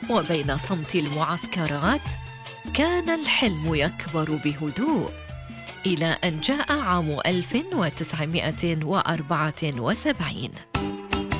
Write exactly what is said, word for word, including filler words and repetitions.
وبين صمت المعسكرات كان الحلم يكبر بهدوء، إلى أن جاء عام ألف وتسعمائة وأربعة وسبعين.